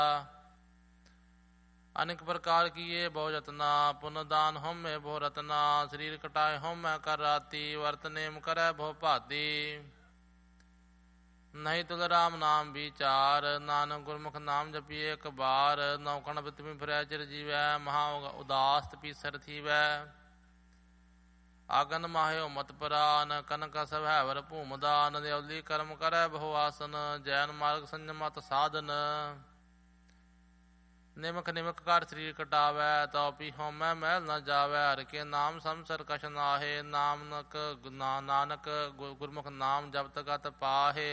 अनेक प्रकार किए बहु जतना, पुन दान होमे बहु रतना, शरीर कटाए होमे कर राती, वर्त नेम करे बहु भाती। नहीं तुल राम नाम विचार, नानक गुरमुख नाम जपिए एक बार। नौकण बितमी फिरै चिर जीवै, महा उदास तपीसर थीवै। आगन माह्यो मत परान, कनक सभैवर भूमदान। दयौली कर्म करै बहु आसन, जैन मार्ग संयम मत साधन। निमक निमक कर शरीर कटावै, तो पी होमै मैल न जावै। हर के नाम समसर कछ नाहे, नानक गुरमुख नाम जब तक पाहे।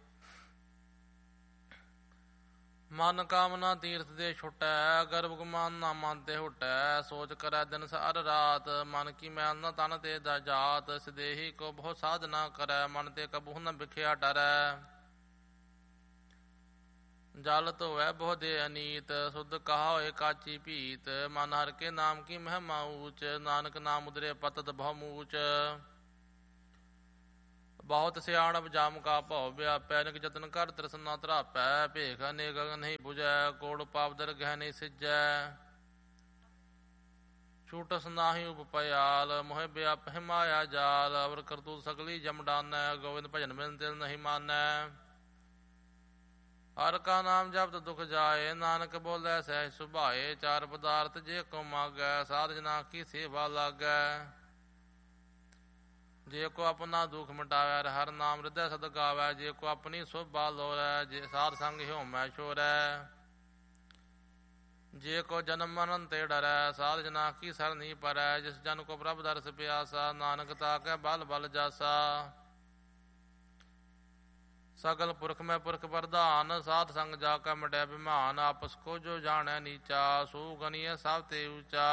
मन कामना तीर्थ दे छुटै, गर्भ गुमान ना मन ते हुटै। सोच करै दिन सार रात, मन की मैल न तन ते जात। सदेही को बहु साधना करै, मन ते कबहु न बिख्या डरै। जल धोवै बहु दे अनीत, शुद्ध कहा होए काची भीत। मन हर के नाम की महिमा ऊच, नानक नाम उदरे पतत बहु मूच। बहुत सियाणप जाम का भव व्यापै, निक जतन कर तृष्णा तरापै। भेख अनेक नहीं बुझै, कोड़ पाप दर गह नहीं सिजै। छूटस नाहि उपपयाल, मोह व्याप माया जाल। अवर करतूत सकली जम डानै, गोविंद भजन बिन तिल नहीं मानै। हर का नाम जपत दुख जाए, नानक बोलै सहज सुभाए। चार पदार्थ जे को मागै, साध जना की सेवा लागै। जे को अपना दुख मिटावै, हर नाम हृदय सद गावै। जे को अपनी शोभा लोरै, जे साध संग ह्योमै छोरै। जे को जन्म मरण ते डरै, साध जना की सरनी परै। जिस जन को प्रभु दर्श प्यासा, नानक ताकै बल बल जासा। सगल पुरख में पुरख प्रधान, साध संग जाकर मिटै विमान। आपस को जो जाने नीचा, सो गनिय सब ते ऊंचा।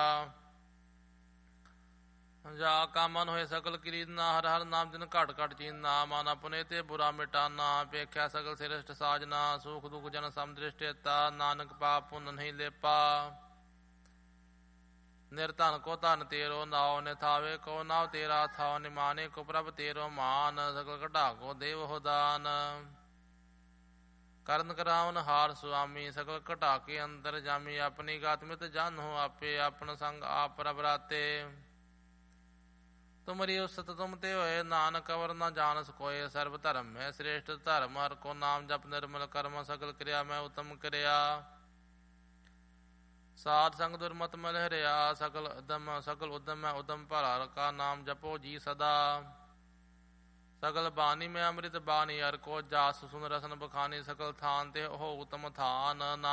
जा का मन होए सकल कीरना, हर हर नाम दिन घट घट चीना। मन अपने ते बुरा मिटाना, पेख्या सकल श्रेष्ठ साजना। सुख दुख जन समदृष्टेता, नानक पाप पुन नहीं लेपा। निर्धन को धन तेरो नाव, निथावे को नाव तेरा थाव। निमाने को प्रभ तेरो मान, सकल कटा को देव हो दान। करण करावन हार स्वामी, सकल कटा के अंतर जामी। अपनी गात मित जान हो आपे, अपन संग आप प्रभराते। तुमरी उसत तुम ते होए, नानक अवर न जानस कोय। सर्व धर्म है श्रेष्ठ धर्म, हर को नाम जप निर्मल कर्म। सकल क्रिया में उत्तम क्रिया, साध संग दुर्मत मल हरिया। सकल उद्यम में उद्यम भला, का नाम जपो जी सदा। सकल बानी में अमृत बानी, हर को जास सुन रसन बखानी। सकल थान ते हो उत्तम थान।